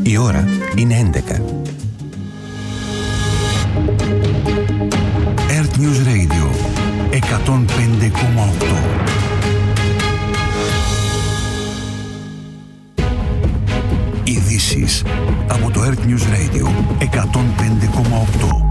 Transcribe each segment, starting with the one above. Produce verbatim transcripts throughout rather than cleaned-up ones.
Η ώρα είναι έντεκα. Earth News Radio εκατόν πέντε κόμμα οκτώ. Ειδήσεις από το Earth News Radio εκατόν πέντε κόμμα οκτώ.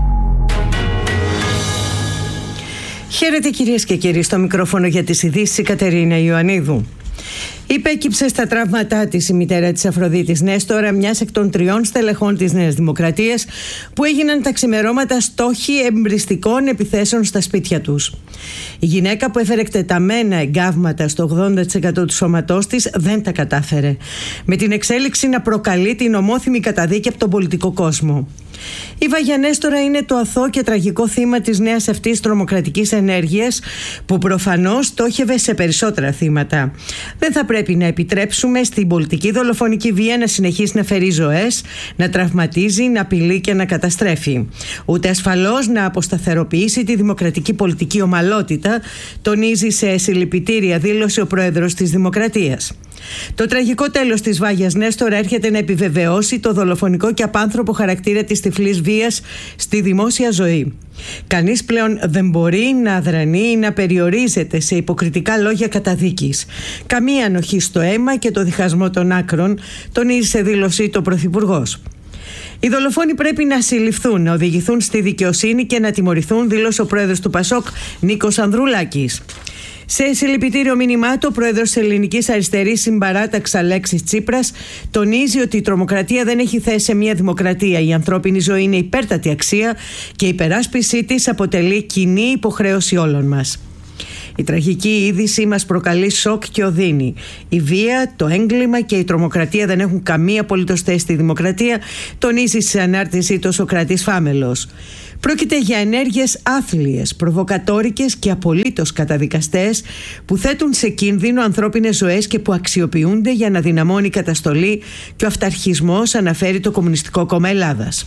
Χαίρετε κυρίες και κύριοι, στο μικρόφωνο για τις ειδήσεις η Κατερίνα Ιωαννίδου. Υπέκυψε στα τραύματά της η μητέρα της Αφροδίτης Νέστορα, μιας εκ των τριών στελεχών της Νέας Δημοκρατίας που έγιναν τα ξημερώματα στόχοι εμπριστικών επιθέσεων στα σπίτια τους. Η γυναίκα, που έφερε εκτεταμένα εγκάβματα στο ογδόντα τοις εκατό του σώματός της, δεν τα κατάφερε, με την εξέλιξη να προκαλεί την ομόθυμη καταδίκη από τον πολιτικό κόσμο. Η Βάγια Νέστορα είναι το αθώο και τραγικό θύμα της νέας αυτής τρομοκρατικής ενέργειας, που προφανώς στόχευε σε περισσότερα θύματα. Δεν θα πρέπει να επιτρέψουμε στην πολιτική δολοφονική βία να συνεχίσει να φέρει ζωές, να τραυματίζει, να απειλεί και να καταστρέφει. Ούτε ασφαλώς να αποσταθεροποιήσει τη δημοκρατική πολιτική ομαλότητα, τονίζει σε συλληπιτήρια δήλωση ο πρόεδρος της Δημοκρατίας. Το τραγικό τέλος της Βάγιας Νέστορα έρχεται να επιβεβαιώσει το δολοφονικό και απάνθρωπο χαρακτήρα της τυφλής βίας στη δημόσια ζωή. Κανείς πλέον δεν μπορεί να αδρανεί ή να περιορίζεται σε υποκριτικά λόγια καταδίκης. Καμία ανοχή στο αίμα και το διχασμό των άκρων, τονίζει σε δήλωσή του ο Πρωθυπουργός. Οι δολοφόνοι πρέπει να συλληφθούν, να οδηγηθούν στη δικαιοσύνη και να τιμωρηθούν, δήλωσε ο πρόεδρος του Πασόκ, Νίκος Ανδρουλάκης. Σε συλληπιτήριο μήνυμά του, ο πρόεδρος της Ελληνικής Αριστερής Συμπαράταξης Αλέξης Τσίπρας τονίζει ότι η τρομοκρατία δεν έχει θέση σε μια δημοκρατία. Η ανθρώπινη ζωή είναι υπέρτατη αξία και η υπεράσπιση της αποτελεί κοινή υποχρέωση όλων μας. Η τραγική είδηση μας προκαλεί σοκ και οδύνη. Η βία, το έγκλημα και η τρομοκρατία δεν έχουν καμία απολύτως θέση στη δημοκρατία, τονίζει σε ανάρτησή του ο Σοκράτης Φάμελος. Πρόκειται για ενέργειες άθλιες, προβοκατόρικες και απολύτως καταδικαστές, που θέτουν σε κίνδυνο ανθρώπινες ζωές και που αξιοποιούνται για να δυναμώνει η καταστολή και ο αυταρχισμός, αναφέρει το Κομμουνιστικό Κόμμα Ελλάδας.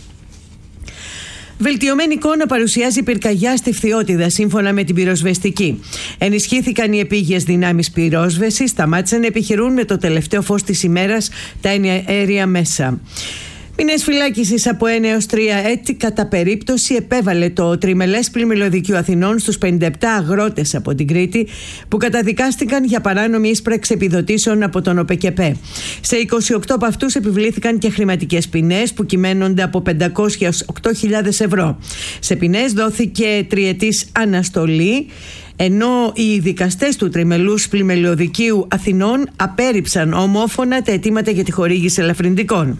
Βελτιωμένη εικόνα παρουσιάζει η πυρκαγιά στη Φθιώτιδα, σύμφωνα με την πυροσβεστική. Ενισχύθηκαν οι επίγειες δυνάμεις πυρόσβεσης, σταμάτησαν να επιχειρούν με το τελευταίο φως της ημέρας τα αέρια μέσα. Ποινές φυλάκισης από ένα έως τρία έτη κατά περίπτωση επέβαλε το τριμελές πλημμυλωδικείο Αθηνών στους πενήντα επτά αγρότες από την Κρήτη που καταδικάστηκαν για παράνομη ίσπραξη επιδοτήσεων από τον ΟΠΕΚΕΠΕ. Σε είκοσι οκτώ από αυτούς επιβλήθηκαν και χρηματικές ποινές που κυμαίνονται από πεντακόσιες έως οκτώ χιλιάδες ευρώ. Σε ποινές δόθηκε τριετής αναστολή, ενώ οι δικαστές του τριμελούς πλημμυλωδικείου Αθηνών απέρριψαν ομόφωνα τα αιτήματα για τη χορήγηση ελαφρυντικών.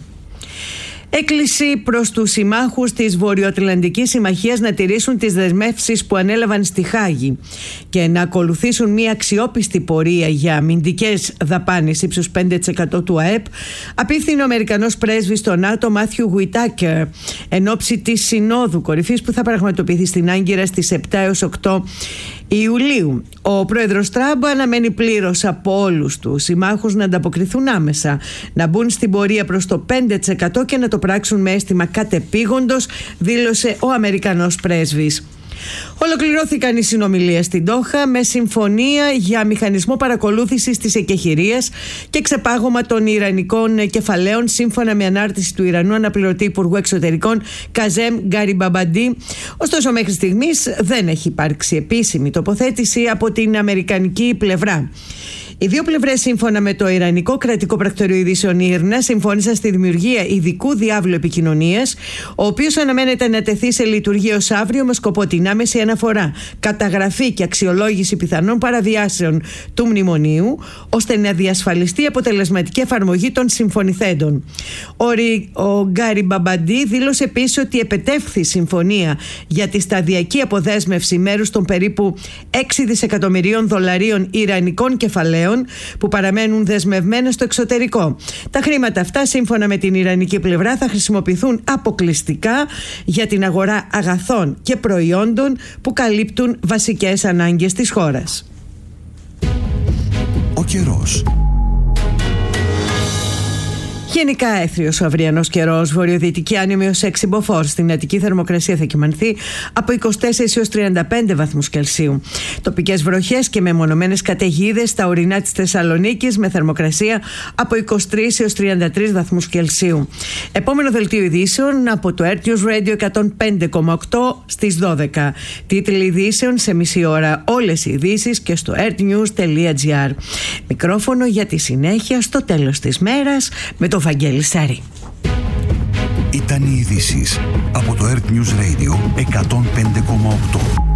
Έκκληση προς τους συμμάχους της Βορειοατλαντικής Συμμαχίας να τηρήσουν τις δεσμεύσεις που ανέλαβαν στη Χάγη και να ακολουθήσουν μια αξιόπιστη πορεία για αμυντικές δαπάνες ύψους πέντε τοις εκατό του ΑΕΠ, απίφθηνε ο Αμερικανός πρέσβης στο ΝΑΤΟ Μάθιου Γουιτάκερ εν ώψη της Συνόδου Κορυφής που θα πραγματοποιηθεί στην Άγκυρα στις επτά έως οκτώ Ιουλίου. Ο πρόεδρος Τραμπ αναμένει πλήρως από όλους τους συμμάχους να ανταποκριθούν άμεσα, να μπουν στην πορεία προς το πέντε τοις εκατό και να το πράξουν με αίσθημα κατεπήγοντος, δήλωσε ο Αμερικανός πρέσβης. Ολοκληρώθηκαν οι συνομιλίες στην Ντόχα με συμφωνία για μηχανισμό παρακολούθησης της εκεχηρίας και ξεπάγωμα των ιρανικών κεφαλαίων, σύμφωνα με ανάρτηση του Ιρανού αναπληρωτή Υπουργού Εξωτερικών Καζέμ Γκαριμπαμπαντή. Ωστόσο, μέχρι στιγμής δεν έχει υπάρξει επίσημη τοποθέτηση από την αμερικανική πλευρά. Οι δύο πλευρές, σύμφωνα με το Ιρανικό Κρατικό Πρακτορείο Ειδήσεων ΙΡΝΑ, συμφώνησαν στη δημιουργία ειδικού διάβλου επικοινωνίας, ο οποίος αναμένεται να τεθεί σε λειτουργία ως αύριο με σκοπό την άμεση αναφορά, καταγραφή και αξιολόγηση πιθανών παραβιάσεων του μνημονίου, ώστε να διασφαλιστεί αποτελεσματική εφαρμογή των συμφωνηθέντων. Ο, Ρι, ο Γκάρι Μπαμπαντή δήλωσε επίσης ότι επετεύχθη συμφωνία για τη σταδιακή αποδέσμευση μέρους των περίπου έξι δισεκατομμυρίων δολαρίων ιρανικών κεφαλαίων που παραμένουν δεσμευμένα στο εξωτερικό. Τα χρήματα αυτά, σύμφωνα με την ιρανική πλευρά, θα χρησιμοποιηθούν αποκλειστικά για την αγορά αγαθών και προϊόντων που καλύπτουν βασικές ανάγκες της χώρας. Ο καιρός. Γενικά έθριος ο αυριανός καιρός. Βορειοδυτική άνεμη ως έξι μποφόρ. Στην Αττική θερμοκρασία θα κυμανθεί από είκοσι τέσσερις έως τριάντα πέντε βαθμούς Κελσίου. Τοπικές βροχές και μεμονωμένες καταιγίδες στα ορεινά της Θεσσαλονίκης με θερμοκρασία από είκοσι τρεις έως τριάντα τρεις βαθμούς Κελσίου. Επόμενο δελτίο ειδήσεων από το Earth News Radio εκατόν πέντε κόμμα οκτώ στις δώδεκα. Τίτλοι ειδήσεων σε μισή ώρα. Όλες οι ειδήσεις και στο earthnews τελεία gr. Μικρόφωνο για τη συνέχεια στο τέλος της μέρας με τον Βαγγέλη Σάρη. Ήταν οι ειδήσεις από το Earth News Radio εκατόν πέντε κόμμα οκτώ.